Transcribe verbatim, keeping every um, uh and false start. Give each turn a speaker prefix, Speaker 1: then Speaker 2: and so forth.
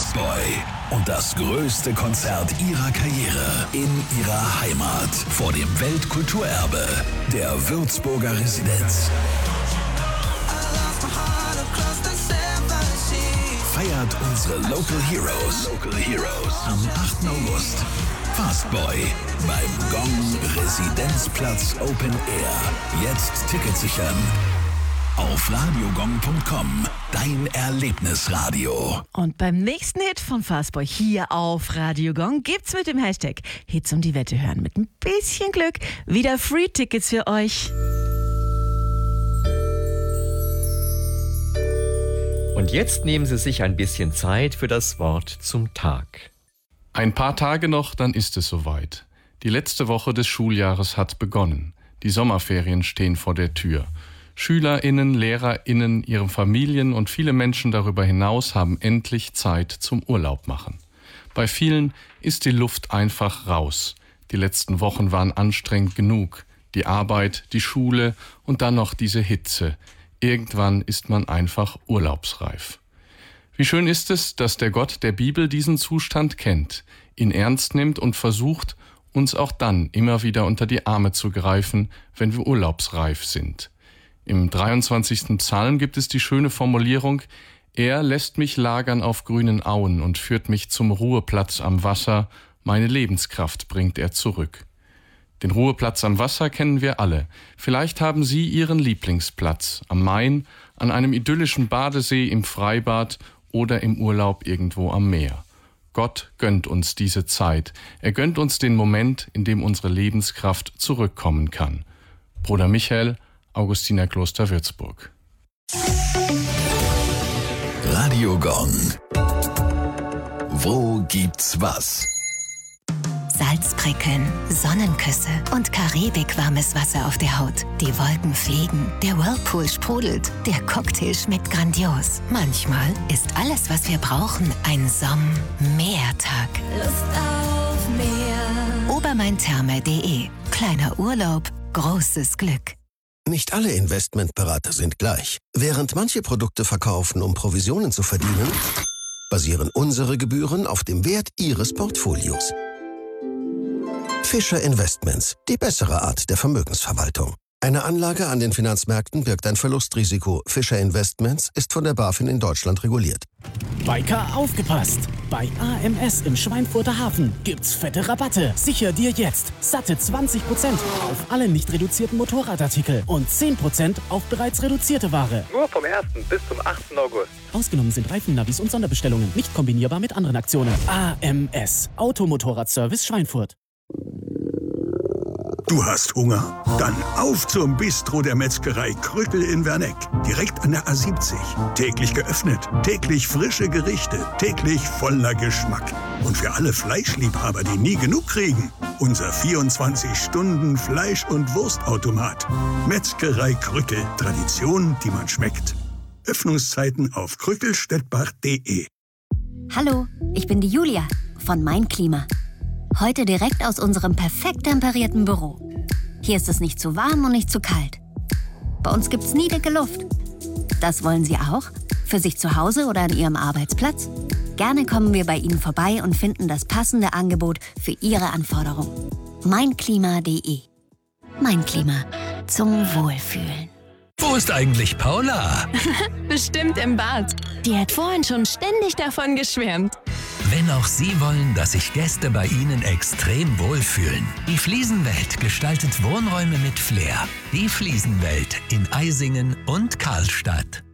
Speaker 1: Fastboy und das größte Konzert ihrer Karriere in ihrer Heimat vor dem Weltkulturerbe, der Würzburger Residenz. Feiert unsere Local Heroes, Local Heroes am achten August. Fastboy beim Gong Residenzplatz Open Air. Jetzt Tickets sichern. Auf radiogong punkt com, dein Erlebnisradio.
Speaker 2: Und beim nächsten Hit von Fastboy hier auf Radio Gong gibt's mit dem Hashtag Hits um die Wette hören mit ein bisschen Glück wieder Free-Tickets für euch.
Speaker 3: Und jetzt nehmen Sie sich ein bisschen Zeit für das Wort zum Tag.
Speaker 4: Ein paar Tage noch, dann ist es soweit. Die letzte Woche des Schuljahres hat begonnen. Die Sommerferien stehen vor der Tür. SchülerInnen, LehrerInnen, ihre Familien und viele Menschen darüber hinaus haben endlich Zeit zum Urlaub machen. Bei vielen ist die Luft einfach raus. Die letzten Wochen waren anstrengend genug. Die Arbeit, die Schule und dann noch diese Hitze. Irgendwann ist man einfach urlaubsreif. Wie schön ist es, dass der Gott der Bibel diesen Zustand kennt, ihn ernst nimmt und versucht, uns auch dann immer wieder unter die Arme zu greifen, wenn wir urlaubsreif sind. Im dreiundzwanzigsten Psalm gibt es die schöne Formulierung: Er lässt mich lagern auf grünen Auen und führt mich zum Ruheplatz am Wasser, meine Lebenskraft bringt er zurück. Den Ruheplatz am Wasser kennen wir alle. Vielleicht haben Sie Ihren Lieblingsplatz am Main, an einem idyllischen Badesee, im Freibad oder im Urlaub irgendwo am Meer. Gott gönnt uns diese Zeit. Er gönnt uns den Moment, in dem unsere Lebenskraft zurückkommen kann. Bruder Michael, Augustinerkloster Würzburg.
Speaker 1: Radio Gong. Wo gibt's was?
Speaker 5: Salzprickeln, Sonnenküsse und karibikwarmes Wasser auf der Haut. Die Wolken fliegen, der Whirlpool sprudelt, der Cocktail schmeckt grandios. Manchmal ist alles, was wir brauchen, ein Somm-Meertag.
Speaker 6: Lust auf Meer.
Speaker 5: Obermaintherme punkt de. Kleiner Urlaub, großes Glück.
Speaker 7: Nicht alle Investmentberater sind gleich. Während manche Produkte verkaufen, um Provisionen zu verdienen, basieren unsere Gebühren auf dem Wert Ihres Portfolios. Fischer Investments, die bessere Art der Vermögensverwaltung. Eine Anlage an den Finanzmärkten birgt ein Verlustrisiko. Fischer Investments ist von der BaFin in Deutschland reguliert.
Speaker 8: Biker, aufgepasst! Bei A M S im Schweinfurter Hafen gibt's fette Rabatte. Sicher dir jetzt satte zwanzig Prozent auf alle nicht reduzierten Motorradartikel und zehn Prozent auf bereits reduzierte Ware.
Speaker 9: Nur vom ersten bis zum achten August.
Speaker 8: Ausgenommen sind Reifennavis und Sonderbestellungen, nicht kombinierbar mit anderen Aktionen. A M S, Automotorradservice Schweinfurt.
Speaker 10: Du hast Hunger? Dann auf zum Bistro der Metzgerei Krückel in Werneck. Direkt an der A siebzig. Täglich geöffnet, täglich frische Gerichte, täglich voller Geschmack. Und für alle Fleischliebhaber, die nie genug kriegen, unser vierundzwanzig Stunden Fleisch- und Wurstautomat. Metzgerei Krückel. Tradition, die man schmeckt. Öffnungszeiten auf krückelstettbach punkt de.
Speaker 11: Hallo, ich bin die Julia von Mein Klima. Heute direkt aus unserem perfekt temperierten Büro. Hier ist es nicht zu warm und nicht zu kalt. Bei uns gibt's nie dicke Luft. Das wollen Sie auch? Für sich zu Hause oder an Ihrem Arbeitsplatz? Gerne kommen wir bei Ihnen vorbei und finden das passende Angebot für Ihre Anforderungen. mein klima punkt de. Mein Klima. Zum Wohlfühlen.
Speaker 1: Wo ist eigentlich Paula?
Speaker 6: Bestimmt im Bad. Die hat vorhin schon ständig davon geschwärmt.
Speaker 1: Wenn auch Sie wollen, dass sich Gäste bei Ihnen extrem wohlfühlen. Die Fliesenwelt gestaltet Wohnräume mit Flair. Die Fliesenwelt in Eisingen und Karlstadt.